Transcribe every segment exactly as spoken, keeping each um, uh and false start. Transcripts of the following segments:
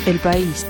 El País.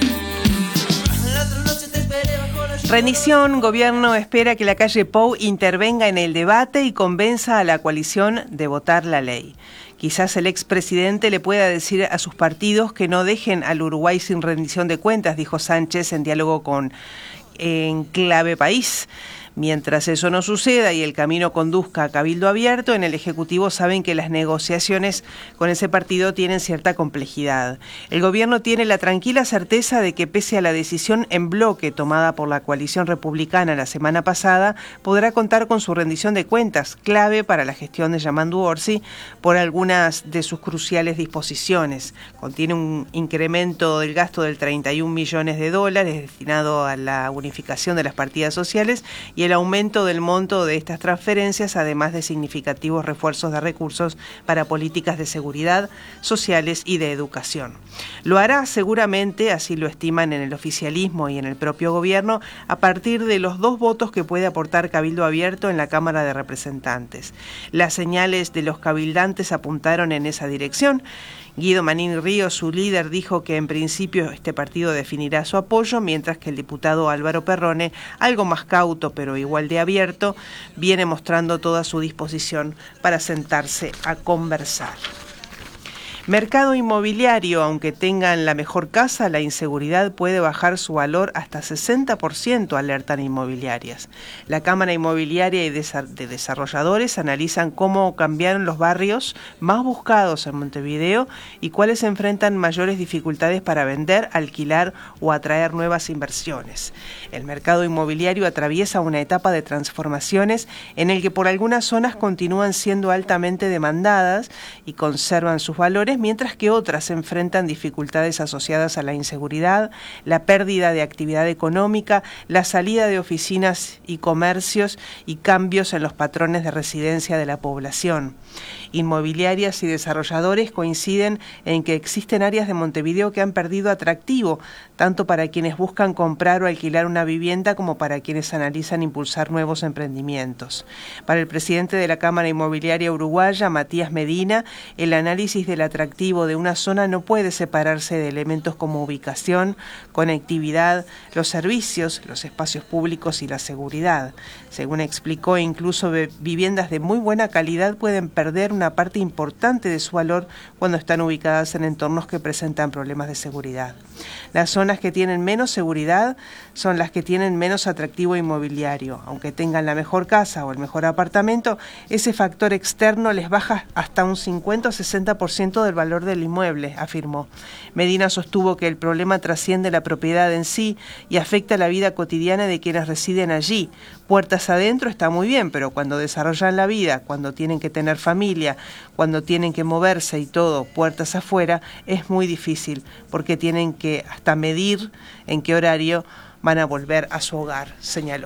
Rendición, gobierno espera que la calle Pou intervenga en el debate y convenza a la coalición de votar la ley. Quizás el expresidente le pueda decir a sus partidos que no dejen al Uruguay sin rendición de cuentas, dijo Sánchez en diálogo con En Clave País. Mientras eso no suceda y el camino conduzca a Cabildo Abierto, en el Ejecutivo saben que las negociaciones con ese partido tienen cierta complejidad. El gobierno tiene la tranquila certeza de que pese a la decisión en bloque tomada por la coalición republicana la semana pasada, podrá contar con su rendición de cuentas, clave para la gestión de Yamandu Orsi, por algunas de sus cruciales disposiciones. Contiene un incremento del gasto del treinta y un millones de dólares destinado a la unificación de las partidas sociales y el aumento del monto de estas transferencias, además de significativos refuerzos de recursos para políticas de seguridad, sociales y de educación. Lo hará seguramente, así lo estiman en el oficialismo y en el propio gobierno, a partir de los dos votos que puede aportar Cabildo Abierto en la Cámara de Representantes. Las señales de los cabildantes apuntaron en esa dirección. Guido Manini Ríos, su líder, dijo que en principio este partido definirá su apoyo, mientras que el diputado Álvaro Perrone, algo más cauto pero igual de abierto, viene mostrando toda su disposición para sentarse a conversar. Mercado inmobiliario, aunque tengan la mejor casa, la inseguridad puede bajar su valor hasta sesenta por ciento, alertan inmobiliarias. La Cámara Inmobiliaria y de Desarrolladores analizan cómo cambiaron los barrios más buscados en Montevideo y cuáles enfrentan mayores dificultades para vender, alquilar o atraer nuevas inversiones. El mercado inmobiliario atraviesa una etapa de transformaciones en el que por algunas zonas continúan siendo altamente demandadas y conservan sus valores, mientras que otras enfrentan dificultades asociadas a la inseguridad, la pérdida de actividad económica, la salida de oficinas y comercios y cambios en los patrones de residencia de la población. Inmobiliarias y desarrolladores coinciden en que existen áreas de Montevideo que han perdido atractivo, tanto para quienes buscan comprar o alquilar una vivienda como para quienes analizan impulsar nuevos emprendimientos. Para el presidente de la Cámara Inmobiliaria Uruguaya, Matías Medina, el análisis del atractivo de una zona no puede separarse de elementos como ubicación, conectividad, los servicios, los espacios públicos y la seguridad. Según explicó, incluso viviendas de muy buena calidad pueden perder una parte importante de su valor cuando están ubicadas en entornos que presentan problemas de seguridad. Las zonas que tienen menos seguridad son las que tienen menos atractivo inmobiliario. Aunque tengan la mejor casa o el mejor apartamento, ese factor externo les baja hasta un cincuenta o sesenta por ciento del valor del inmueble, afirmó. Medina sostuvo que el problema trasciende la propiedad en sí y afecta la vida cotidiana de quienes residen allí. Puertas adentro está muy bien, pero cuando desarrollan la vida, cuando tienen que tener familia, cuando tienen que moverse y todo, puertas afuera, es muy difícil, porque tienen que hasta medir en qué horario van a volver a su hogar, señaló.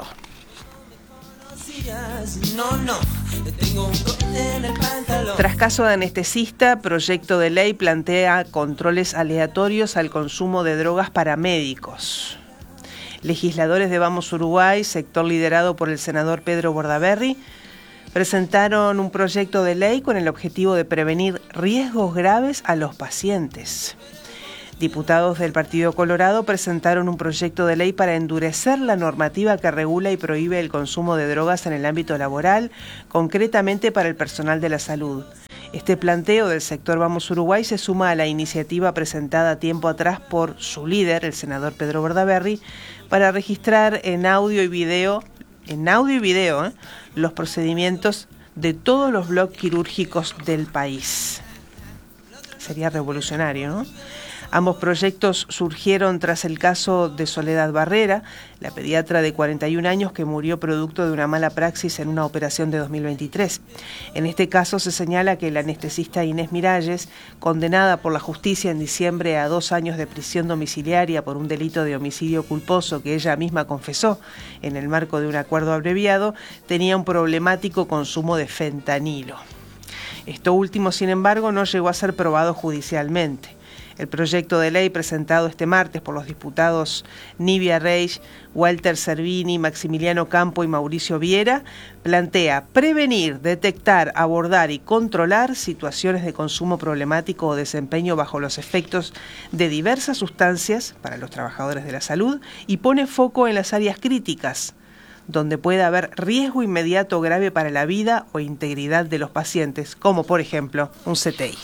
Tras caso de anestesista, proyecto de ley plantea controles aleatorios al consumo de drogas para médicos. Legisladores de Vamos Uruguay, sector liderado por el senador Pedro Bordaberry, presentaron un proyecto de ley con el objetivo de prevenir riesgos graves a los pacientes. Diputados del Partido Colorado presentaron un proyecto de ley para endurecer la normativa que regula y prohíbe el consumo de drogas en el ámbito laboral, concretamente para el personal de la salud. Este planteo del sector Vamos Uruguay se suma a la iniciativa presentada tiempo atrás por su líder, el senador Pedro Bordaberry, para registrar en audio y video, en audio y video, ¿eh? los procedimientos de todos los bloques quirúrgicos del país. Sería revolucionario, ¿no? Ambos proyectos surgieron tras el caso de Soledad Barrera, la pediatra de cuarenta y un años que murió producto de una mala praxis en una operación de dos mil veintitrés. En este caso se señala que la anestesista Inés Miralles, condenada por la justicia en diciembre a dos años de prisión domiciliaria por un delito de homicidio culposo que ella misma confesó en el marco de un acuerdo abreviado, tenía un problemático consumo de fentanilo. Esto último, sin embargo, no llegó a ser probado judicialmente. El proyecto de ley presentado este martes por los diputados Nivia Reich, Walter Cervini, Maximiliano Campo y Mauricio Viera plantea prevenir, detectar, abordar y controlar situaciones de consumo problemático o desempeño bajo los efectos de diversas sustancias para los trabajadores de la salud y pone foco en las áreas críticas, donde puede haber riesgo inmediato o grave para la vida o integridad de los pacientes, como por ejemplo un C T I.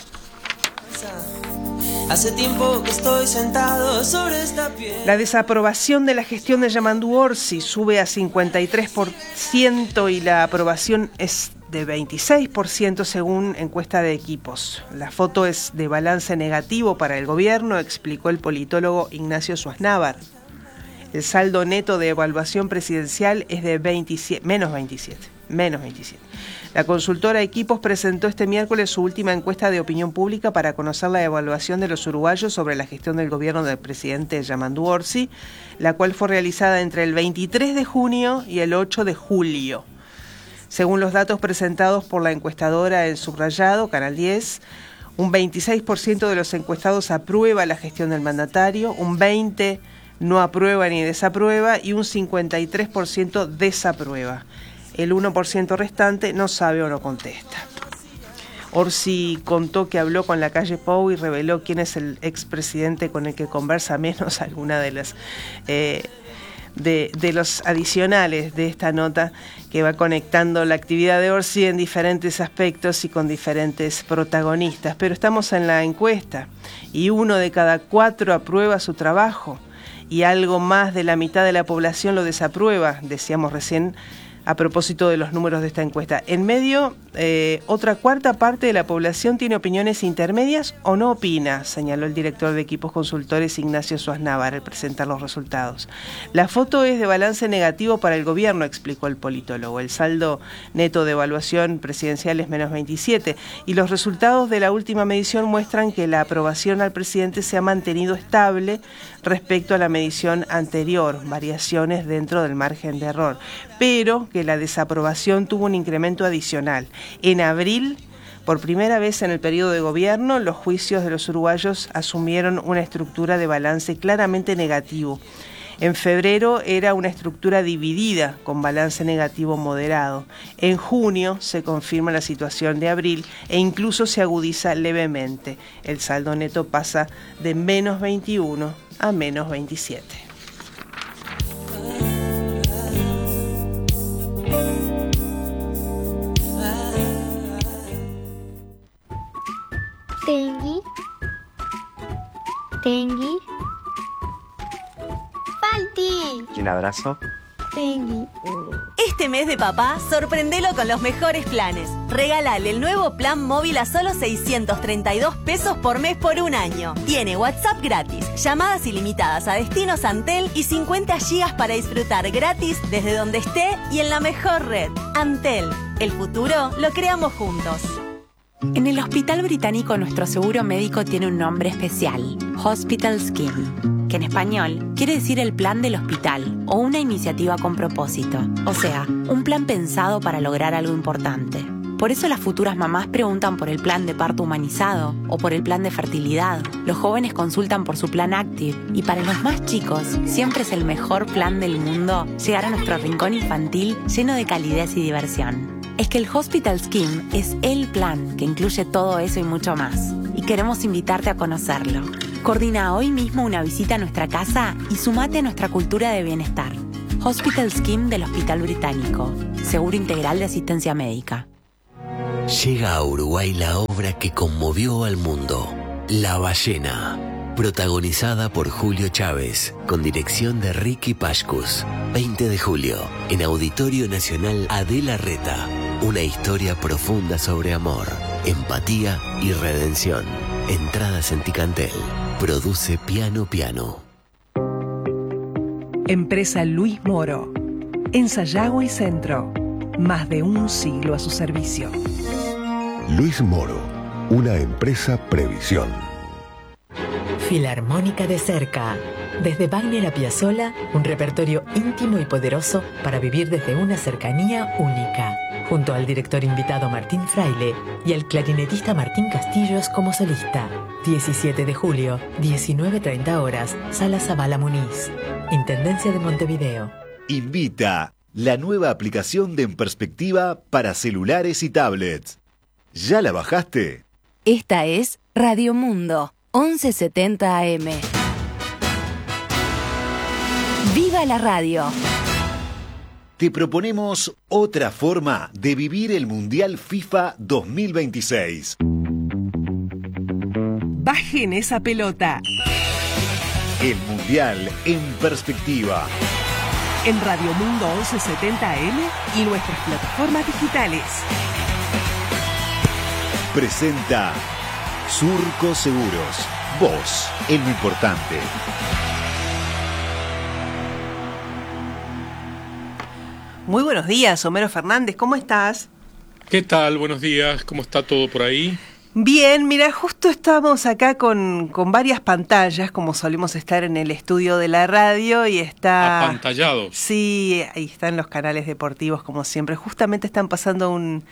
Hace tiempo que estoy sentado sobre esta piel. La desaprobación de la gestión de Yamandu Orsi sube a cincuenta y tres por ciento y la aprobación es de veintiséis por ciento según encuesta de Equipos. La foto es de balance negativo para el gobierno, explicó el politólogo Ignacio Suaznávar. El saldo neto de evaluación presidencial es de veintisiete, menos veintisiete, menos veintisiete. La consultora Equipos presentó este miércoles su última encuesta de opinión pública para conocer la evaluación de los uruguayos sobre la gestión del gobierno del presidente Yamandu Orsi, la cual fue realizada entre el veintitrés de junio y el ocho de julio. Según los datos presentados por la encuestadora en Subrayado, Canal diez, un veintiséis por ciento de los encuestados aprueba la gestión del mandatario, un veinte por ciento no aprueba ni desaprueba y un cincuenta y tres por ciento desaprueba. El uno por ciento restante no sabe o no contesta. Orsi contó que habló con la calle Pou y reveló quién es el expresidente con el que conversa menos, alguna de las eh, de, de los adicionales de esta nota que va conectando la actividad de Orsi en diferentes aspectos y con diferentes protagonistas. Pero estamos en la encuesta y uno de cada cuatro aprueba su trabajo y algo más de la mitad de la población lo desaprueba, decíamos recién, a propósito de los números de esta encuesta. En medio, eh, otra cuarta parte de la población tiene opiniones intermedias o no opina, señaló el director de Equipos Consultores Ignacio Suaznávar al presentar los resultados. La foto es de balance negativo para el gobierno, explicó el politólogo. El saldo neto de evaluación presidencial es menos veintisiete y los resultados de la última medición muestran que la aprobación al presidente se ha mantenido estable respecto a la medición anterior, variaciones dentro del margen de error, pero que la desaprobación tuvo un incremento adicional. En abril, por primera vez en el periodo de gobierno, los juicios de los uruguayos asumieron una estructura de balance claramente negativo. En febrero era una estructura dividida con balance negativo moderado. En junio se confirma la situación de abril e incluso se agudiza levemente. El saldo neto pasa de menos veintiuno a menos veintisiete. Tengui, Tengui, Falti, Un abrazo. Tengui. Este mes de papá, sorprendelo con los mejores planes. Regálale el nuevo plan móvil a solo seiscientos treinta y dos pesos por mes por un año. Tiene WhatsApp gratis, llamadas ilimitadas a destinos Antel y cincuenta gigas para disfrutar gratis desde donde esté y en la mejor red. Antel, el futuro lo creamos juntos. En el Hospital Británico nuestro seguro médico tiene un nombre especial, Hospital Scheme, que en español quiere decir el plan del hospital o una iniciativa con propósito, o sea, un plan pensado para lograr algo importante. Por eso las futuras mamás preguntan por el plan de parto humanizado o por el plan de fertilidad. Los jóvenes consultan por su plan Active y para los más chicos siempre es el mejor plan del mundo llegar a nuestro rincón infantil lleno de calidez y diversión. Es que el Hospital Scheme es el plan que incluye todo eso y mucho más. Y queremos invitarte a conocerlo. Coordina hoy mismo una visita a nuestra casa y sumate a nuestra cultura de bienestar. Hospital Scheme del Hospital Británico. Seguro integral de asistencia médica. Llega a Uruguay la obra que conmovió al mundo. La ballena. Protagonizada por Julio Chávez, con dirección de Ricky Pashkus. veinte de julio, en Auditorio Nacional Adela Reta. Una historia profunda sobre amor, empatía y redención. Entradas en Ticantel. Produce Piano Piano. Empresa Luis Moro. En Sayago y Centro. Más de un siglo a su servicio. Luis Moro, una empresa Previsión. Filarmónica de cerca. Desde Wagner a Piazzolla, un repertorio íntimo y poderoso para vivir desde una cercanía única. Junto al director invitado Martín Fraile y al clarinetista Martín Castillos como solista. diecisiete de julio, diecinueve treinta horas, Sala Zabala Muniz. Intendencia de Montevideo. Invita la nueva aplicación de En Perspectiva para celulares y tablets. ¿Ya la bajaste? Esta es Radio Mundo, once setenta A M. ¡Viva la radio! Te proponemos otra forma de vivir el Mundial FIFA dos mil veintiséis. Bajen esa pelota. El Mundial en Perspectiva. En Radio Mundo once setenta A M y nuestras plataformas digitales. Presenta Surco Seguros. Vos, en lo importante. Muy buenos días, Homero Fernández, ¿cómo estás? ¿Qué tal? Buenos días, ¿cómo está todo por ahí? Bien, mira, justo estamos acá con, con varias pantallas, como solemos estar en el estudio de la radio, y está... Apantallados. Sí, ahí están los canales deportivos, como siempre. Justamente están pasando un,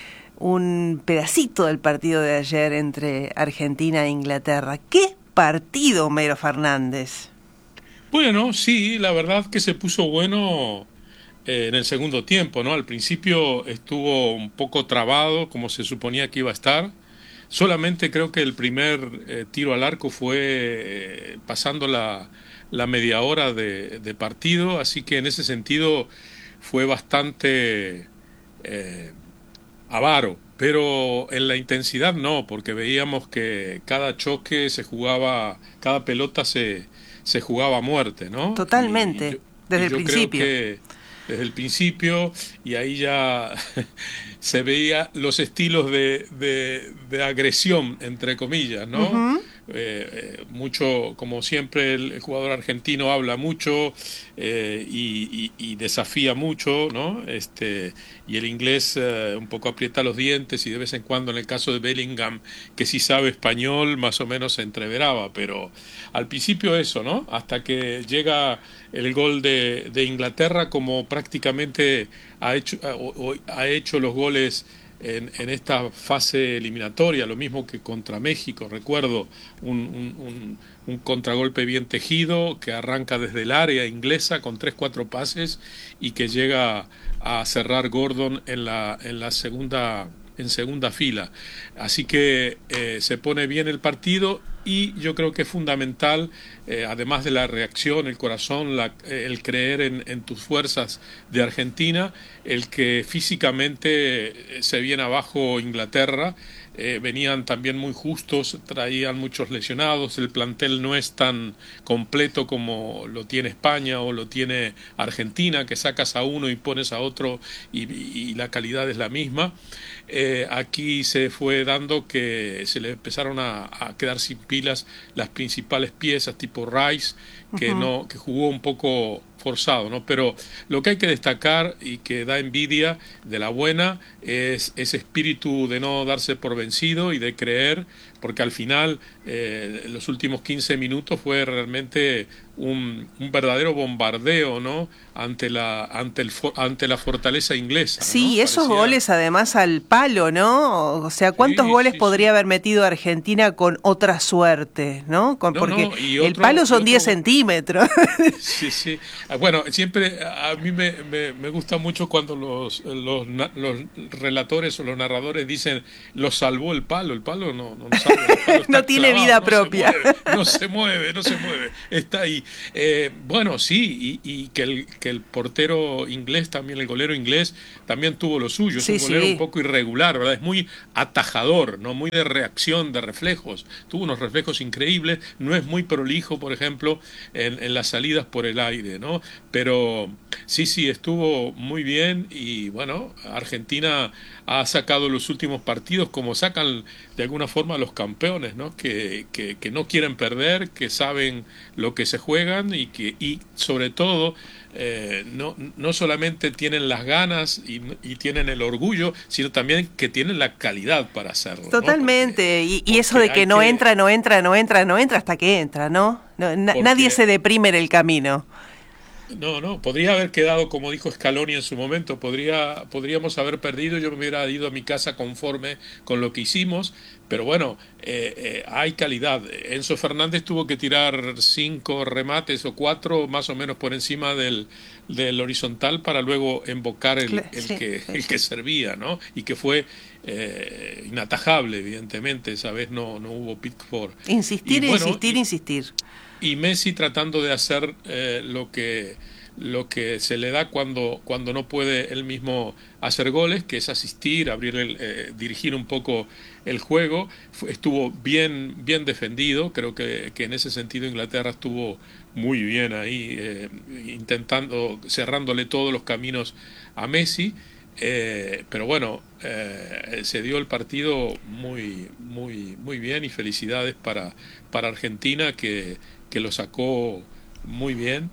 un pedacito del partido de ayer entre Argentina e Inglaterra. ¡Qué partido, Homero Fernández! Bueno, sí, la verdad que se puso bueno eh, en el segundo tiempo, ¿no? Al principio estuvo un poco trabado, como se suponía que iba a estar. Solamente creo que el primer eh, tiro al arco fue eh, pasando la, la media hora de, de partido, así que en ese sentido fue bastante eh, avaro, pero en la intensidad no, porque veíamos que cada choque se jugaba, cada pelota se, se jugaba a muerte, ¿no? Totalmente, y, y yo, desde y el yo principio. Creo que desde el principio, y ahí ya se veía los estilos de, de, de agresión, entre comillas, ¿no? Uh-huh. eh, eh, mucho, como siempre, el, el jugador argentino habla mucho eh, y, y, y desafía mucho, ¿no? Este, y el inglés eh, un poco aprieta los dientes, y de vez en cuando, en el caso de Bellingham, que sí sabe español, más o menos se entreveraba, pero al principio eso, ¿no? Hasta que llega el gol de, de Inglaterra, como prácticamente ha hecho, ha, ha hecho los goles en, en esta fase eliminatoria, lo mismo que contra México. Recuerdo un, un, un, un contragolpe bien tejido que arranca desde el área inglesa con tres, cuatro pases y que llega a cerrar Gordon en la, en la segunda, en segunda fila. Así que eh, se pone bien el partido. Y yo creo que es fundamental, eh, además de la reacción, el corazón, la, eh, el creer en, en tus fuerzas de Argentina, el que físicamente se viene abajo Inglaterra. Eh, venían también muy justos, traían muchos lesionados, el plantel no es tan completo como lo tiene España o lo tiene Argentina, que sacas a uno y pones a otro y, y la calidad es la misma. Eh, aquí se fue dando que se le empezaron a, a quedar sin pilas las principales piezas, tipo Rice, que, uh-huh. no, que jugó un poco forzado, ¿no? Pero lo que hay que destacar y que da envidia de la buena es ese espíritu de no darse por vencido y de creer, porque al final eh, los últimos quince minutos fue realmente un, un verdadero bombardeo, ¿no? Ante la ante el ante la fortaleza inglesa. Sí, ¿no? esos Parecía... goles además al palo, ¿no? O sea, ¿cuántos sí, goles sí, podría sí. haber metido Argentina con otra suerte, ¿no? Con, no porque no, otro, el palo son diez otro... centímetros. Sí, sí. Bueno, siempre a mí me, me, me gusta mucho cuando los, los, los relatores o los narradores dicen lo salvó el palo. El palo no, no, salva, el palo no tiene clavado, vida no propia. Se mueve, no se mueve, no se mueve. Está ahí. Eh, bueno, sí, y, y que, el, que el portero inglés también, el golero inglés, también tuvo lo suyo. Es sí, un golero sí. un poco irregular, ¿verdad? Es muy atajador, ¿no? Muy de reacción, de reflejos. Tuvo unos reflejos increíbles. No es muy prolijo, por ejemplo, en, en las salidas por el aire, ¿no? Pero sí, sí, estuvo muy bien y bueno, Argentina ha sacado los últimos partidos como sacan de alguna forma los campeones, ¿no? Que, que, que no quieren perder, que saben lo que se juegan y que y sobre todo eh, no, no solamente tienen las ganas y, y tienen el orgullo, sino también que tienen la calidad para hacerlo. Totalmente, ¿no? Porque, y, y eso de que no que... entra, no entra, no entra, no entra hasta que entra, ¿no? no na, porque... Nadie se deprime en el camino. No, no, podría haber quedado, como dijo Scaloni en su momento, podría, podríamos haber perdido, yo me hubiera ido a mi casa conforme con lo que hicimos, pero bueno, eh, eh, hay calidad. Enzo Fernández tuvo que tirar cinco remates o cuatro más o menos por encima del, del horizontal para luego embocar el, el, sí, que, sí. el que servía, ¿no? Y que fue eh, inatajable, evidentemente, esa vez no, no hubo Pickford. Insistir, y, bueno, insistir, y, insistir. Y Messi tratando de hacer eh, lo que lo que se le da cuando cuando no puede él mismo hacer goles, que es asistir, abrir el, eh, dirigir un poco el juego. Fue, estuvo bien bien defendido, creo que, que en ese sentido Inglaterra estuvo muy bien ahí, eh, intentando, cerrándole todos los caminos a Messi. Eh, pero bueno, eh, se dio el partido muy muy muy bien y felicidades para para Argentina que, que lo sacó muy bien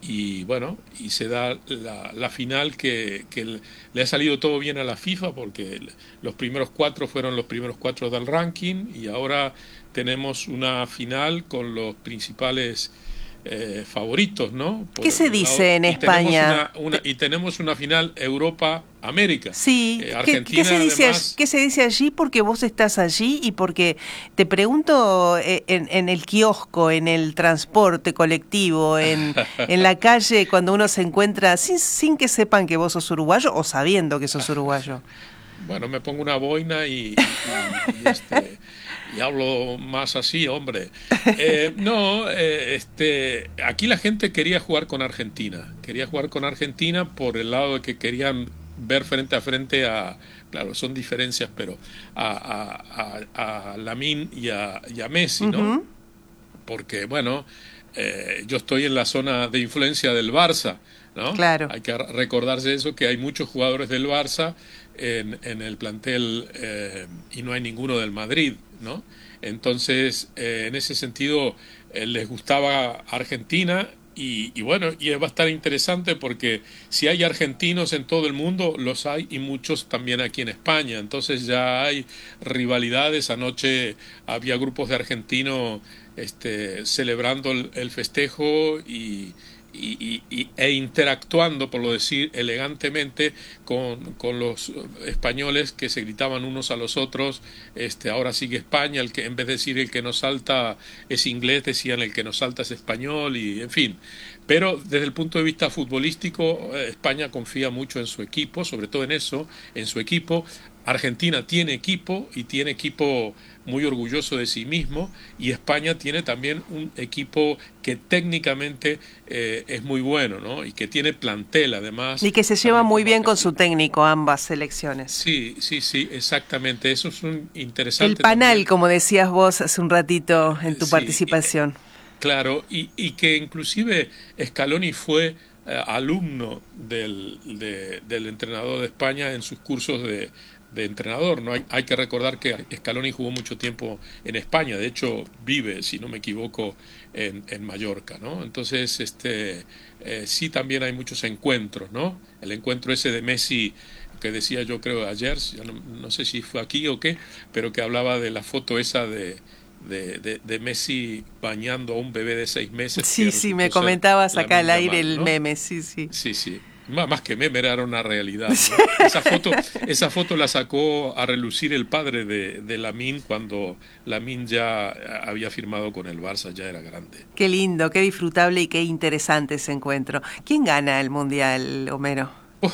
y bueno, y se da la, la final que, que le ha salido todo bien a la FIFA porque los primeros cuatro fueron los primeros cuatro del ranking y ahora tenemos una final con los principales Eh, favoritos, ¿no? Por ¿Qué se dice en y España? Tenemos una, una, y tenemos una final Europa-América. Sí, eh, ¿Qué, ¿qué, se dice, además... ¿qué se dice allí? Porque vos estás allí y porque te pregunto en, en el kiosco, en el transporte colectivo, en, en la calle, cuando uno se encuentra sin, sin que sepan que vos sos uruguayo o sabiendo que sos uruguayo. Bueno, me pongo una boina y, y, y, y este... y hablo más así, hombre. Eh, no, eh, este, aquí la gente quería jugar con Argentina. Quería jugar con Argentina por el lado de que querían ver frente a frente a, claro, son diferencias, pero a, a, a, a Lamine y a, y a Messi, ¿no? Uh-huh. Porque, bueno, eh, yo estoy en la zona de influencia del Barça, ¿no? Claro. Hay que recordarse eso, que hay muchos jugadores del Barça en, en el plantel eh, y no hay ninguno del Madrid, ¿no? Entonces, eh, en ese sentido, eh, les gustaba Argentina y, y bueno, y va a estar interesante porque si hay argentinos en todo el mundo, los hay y muchos también aquí en España. Entonces ya hay rivalidades. Anoche había grupos de argentinos este, celebrando el, el festejo y Y, y, e interactuando, por lo decir elegantemente, con, con los españoles que se gritaban unos a los otros, este, ahora sigue España, el que en vez de decir el que nos salta es inglés, decían el que nos salta es español, y en fin. Pero desde el punto de vista futbolístico, España confía mucho en su equipo, sobre todo en eso, en su equipo. Argentina tiene equipo y tiene equipo muy orgulloso de sí mismo, y España tiene también un equipo que técnicamente eh, es muy bueno, ¿no? Y que tiene plantel además. Y que se lleva muy bien con su técnico ambas selecciones. Sí, sí, sí, exactamente. Eso es un interesante. El panal, también, como decías vos hace un ratito en tu sí, participación. Eh, claro, y, y que inclusive Scaloni fue eh, alumno del, de, del entrenador de España en sus cursos de de entrenador, ¿no? Hay, hay que recordar que Scaloni jugó mucho tiempo en España, de hecho vive, si no me equivoco, en, en Mallorca, ¿no? Entonces, este, eh, sí también hay muchos encuentros, ¿no? El encuentro ese de Messi que decía yo creo ayer, no, no sé si fue aquí o qué, pero que hablaba de la foto esa de De, de, de Messi bañando a un bebé de seis meses. Sí, sí, me comentabas acá al aire el ¿no? meme, sí, sí. Sí, sí. Más que meme, era una realidad, ¿no? Esa foto, esa foto la sacó a relucir el padre de, de Lamine cuando Lamine ya había firmado con el Barça, ya era grande. Qué lindo, qué disfrutable y qué interesante ese encuentro. ¿Quién gana el Mundial, Homero? Oh.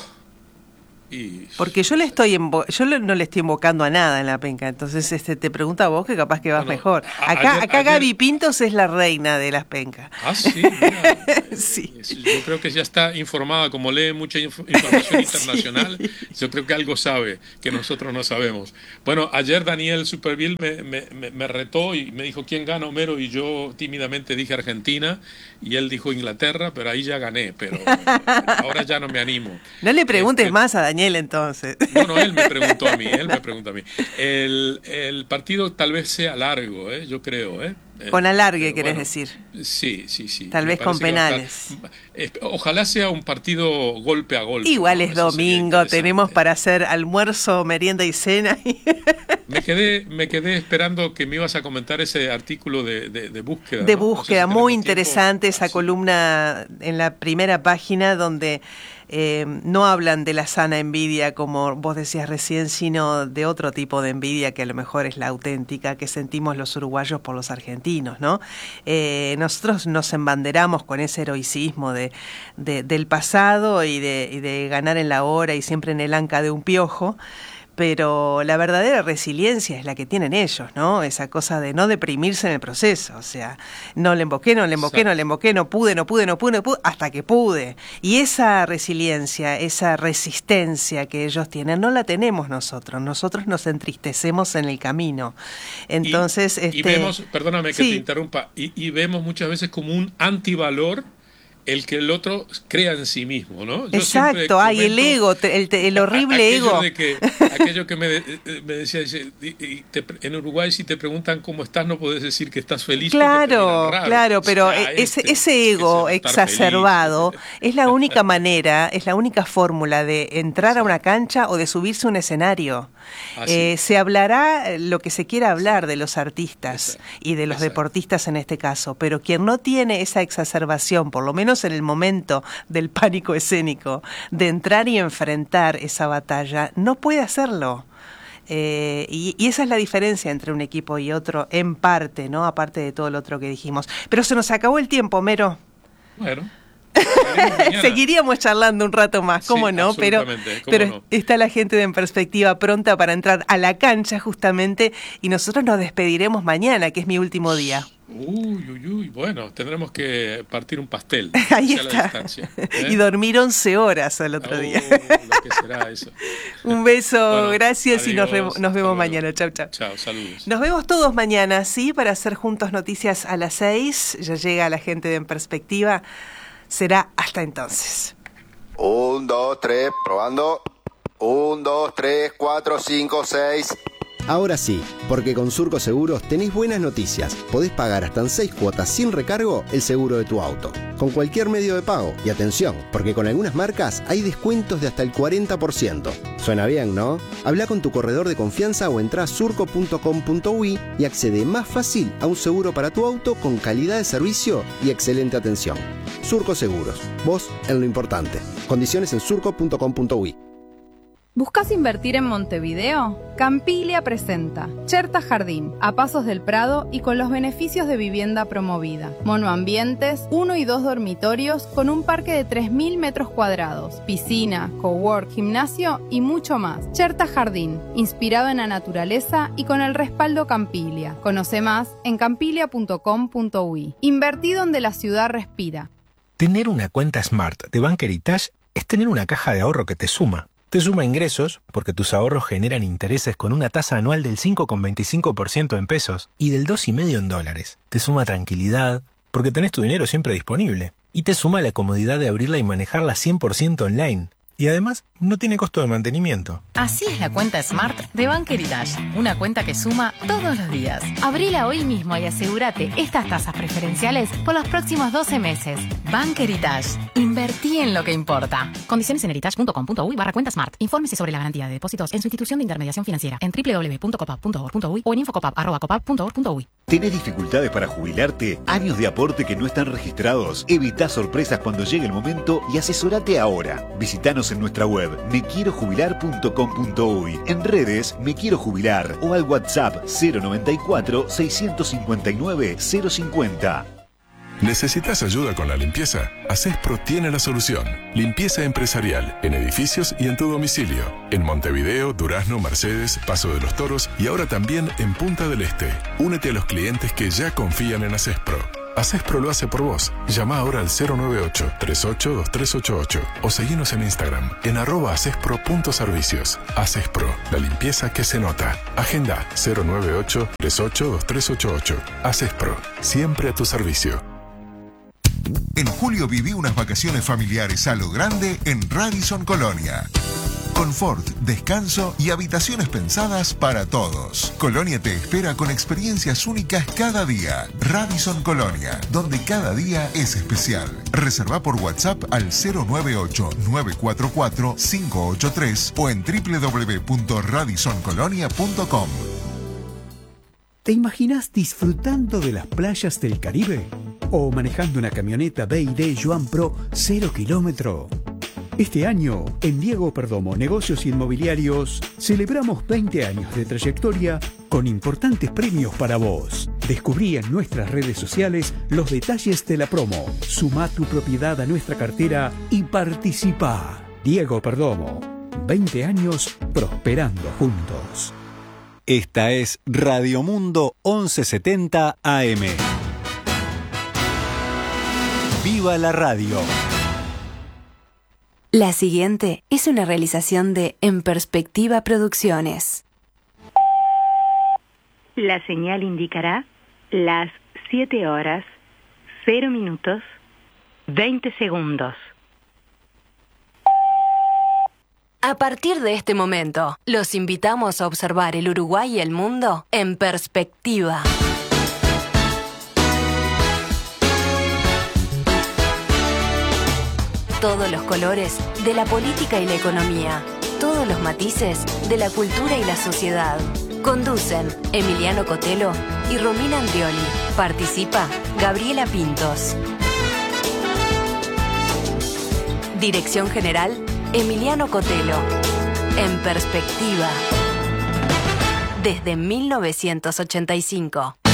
Y... Porque yo le estoy invo- yo no le estoy invocando a nada en la penca, entonces este te pregunto a vos que capaz que vas bueno, mejor. Acá, ayer, acá ayer... Gaby Pintos es la reina de las pencas. Ah, sí, mira, sí. Yo creo que ya está informada, como lee mucha inf- información internacional, sí. Yo creo que algo sabe que nosotros no sabemos. Bueno, ayer Daniel Superville me, me, me, me retó y me dijo ¿quién gana, Homero? Y yo tímidamente dije Argentina y él dijo Inglaterra, pero ahí ya gané, pero ahora ya no me animo. No le preguntes este... más a Daniel él entonces. No, no, él me preguntó a mí, él me preguntó a mí. El, el partido tal vez sea largo, ¿eh? Yo creo, ¿eh? Con alargue, Pero querés bueno, decir. Sí, sí, sí. Tal Me vez con parece que va a penales. estar- Ojalá sea un partido golpe a golpe. Igual ¿no? es Eso sería domingo, interesante. tenemos para hacer almuerzo, merienda y cena. Me quedé, me quedé esperando que me ibas a comentar ese artículo de, de, de búsqueda. De ¿no? No sé búsqueda, si muy tenemos interesante tiempo. esa columna en la primera página donde eh, no hablan de la sana envidia, como vos decías recién, sino de otro tipo de envidia que a lo mejor es la auténtica que sentimos los uruguayos por los argentinos, ¿no? Eh, nosotros nos embanderamos con ese heroicismo de, de, del pasado y de, y de ganar en la hora y siempre en el anca de un piojo. Pero la verdadera resiliencia es la que tienen ellos, ¿no? Esa cosa de no deprimirse en el proceso, o sea, no le emboqué, no le emboqué, no le emboqué, no pude, no pude, no pude, no pude, hasta que pude. Y esa resiliencia, esa resistencia que ellos tienen, no la tenemos nosotros. Nosotros nos entristecemos en el camino. Entonces, y, este... y vemos, perdóname que sí. te interrumpa, y, y vemos muchas veces como un antivalor el que el otro crea en sí mismo, ¿no? Yo Exacto, hay el ego, el, el horrible aquello ego. De que, aquello que me, de, me decía, dice, y, y te, en Uruguay si te preguntan cómo estás no podés decir que estás feliz. Claro, raro. claro, pero Ah, ese, este, ese ego ese estar exacerbado es la única manera, es la única fórmula de entrar a una cancha o de subirse a un escenario. Ah, eh, sí. Se hablará lo que se quiera hablar de los artistas Exacto. y de los Exacto. deportistas en este caso, pero quien no tiene esa exacerbación, por lo menos en el momento del pánico escénico, de entrar y enfrentar esa batalla, no puede hacerlo. Eh, y, y esa es la diferencia entre un equipo y otro, en parte, ¿no? Aparte de todo lo otro que dijimos. Pero se nos acabó el tiempo, Mero. Bueno. Seguiríamos charlando un rato más, ¿cómo Sí, no? Pero, absolutamente, ¿cómo pero no? está la gente de En Perspectiva pronta para entrar a la cancha justamente y nosotros nos despediremos mañana, que es mi último día. Uy, uy, uy, bueno, tendremos que partir un pastel. Ahí sea la está. distancia, ¿eh? Y dormir once horas al otro Oh, día. lo que será eso. Un beso, Bueno, gracias y nos, re- adiós, nos vemos hasta luego. mañana. Chau, chau. Chao, saludos. Nos vemos todos mañana, ¿sí? Para hacer juntos noticias a las seis. Ya llega la gente de En Perspectiva. Será hasta entonces. Un, dos, tres, probando. Un, dos, tres, cuatro, cinco, seis. Ahora sí, porque con Surco Seguros tenés buenas noticias. Podés pagar hasta en seis cuotas sin recargo el seguro de tu auto, con cualquier medio de pago. Y atención, porque con algunas marcas hay descuentos de hasta el cuarenta por ciento. Suena bien, ¿no? Habla con tu corredor de confianza o entrá a surco punto com punto uy y accede más fácil a un seguro para tu auto con calidad de servicio y excelente atención. Surco Seguros, vos en lo importante. Condiciones en surco punto com punto uy. ¿Buscas invertir en Montevideo? Campilia presenta Cherta Jardín, a pasos del Prado y con los beneficios de vivienda promovida. Monoambientes, uno y dos dormitorios con un parque de tres mil metros cuadrados, piscina, cowork, gimnasio y mucho más. Cherta Jardín, inspirado en la naturaleza y con el respaldo Campilia. Conoce más en campilia punto com punto uy. Invertí donde la ciudad respira. Tener una cuenta Smart de Bank Heritage es tener una caja de ahorro que te suma. Te suma ingresos, porque tus ahorros generan intereses con una tasa anual del cinco coma veinticinco por ciento en pesos y del dos coma cinco por ciento en dólares. Te suma tranquilidad, porque tenés tu dinero siempre disponible. Y te suma la comodidad de abrirla y manejarla cien por ciento online. Y además, no tiene costo de mantenimiento. Así es la cuenta Smart de Bank Heritage. Una cuenta que suma todos los días. Abrila hoy mismo y asegúrate estas tasas preferenciales por los próximos doce meses. Bank Heritage. Invertí en lo que importa. Condiciones en heritage punto com punto uy barra cuenta Smart. Infórmese sobre la garantía de depósitos en su institución de intermediación financiera en doble u doble u doble u punto copap punto org punto uy o en infocopap arroba copap punto org punto uy. ¿Tenés dificultades para jubilarte? ¿Años de aporte que no están registrados? Evita sorpresas cuando llegue el momento y asesorate ahora. Visítanos en nuestra web me quiero jubilar punto com punto uy, en redes Me Quiero Jubilar o al WhatsApp cero noventa y cuatro, seiscientos cincuenta y nueve, cero cincuenta. ¿Necesitas ayuda con la limpieza? Acespro tiene la solución. Limpieza empresarial, en edificios y en tu domicilio. En Montevideo, Durazno, Mercedes, Paso de los Toros y ahora también en Punta del Este. Únete a los clientes que ya confían en Acespro. Acespro lo hace por vos. Llama ahora al cero nueve ocho, tres ocho, dos tres ocho ocho o seguinos en Instagram en arroba acespro punto servicios. Acespro, la limpieza que se nota. Agenda cero nueve ocho, tres ocho, dos tres ocho ocho. Acespro, siempre a tu servicio. En julio viví unas vacaciones familiares a lo grande en Radisson Colonia. Confort, descanso y habitaciones pensadas para todos. Colonia te espera con experiencias únicas cada día. Radisson Colonia, donde cada día es especial. Reserva por WhatsApp al cero nueve ocho nueve cuatro cuatro cinco ocho tres o en doble u doble u doble u punto radisson colonia punto com. ¿Te imaginas disfrutando de las playas del Caribe? ¿O manejando una camioneta B y D Joan Pro cero kilómetro? Este año, en Diego Perdomo Negocios Inmobiliarios, celebramos veinte años de trayectoria con importantes premios para vos. Descubrí en nuestras redes sociales los detalles de la promo. Sumá tu propiedad a nuestra cartera y participá. Diego Perdomo, veinte años prosperando juntos. Esta es Radio Mundo once setenta A M. ¡Viva la radio! La siguiente es una realización de En Perspectiva Producciones. La señal indicará las siete horas, cero minutos, veinte segundos. A partir de este momento, los invitamos a observar el Uruguay y el mundo en perspectiva. Todos los colores de la política y la economía. Todos los matices de la cultura y la sociedad. Conducen Emiliano Cotelo y Romina Andrioli. Participa Gabriela Pintos. Dirección General, Emiliano Cotelo. En perspectiva. Desde mil novecientos ochenta y cinco.